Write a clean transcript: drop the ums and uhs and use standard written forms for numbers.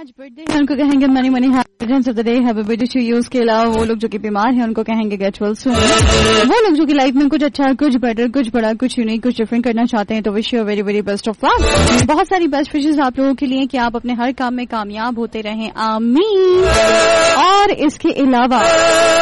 आज बर्थडे है उनको कहेंगे money money happiness of the day, happy birthday to you. उसके अलावा वो लोग जो कि बीमार हैं उनको कहेंगे गेट वेल सून। वो लोग जो कि लाइफ में कुछ अच्छा, कुछ बेटर, कुछ बड़ा, कुछ यूनिक, कुछ डिफरेंट करना चाहते हैं तो wish you very very best of luck. बहुत सारी बेस्ट विशेस आप लोगों के लिए कि आप अपने हर काम में कामयाब होते रहें, आमीन। और इसके अलावा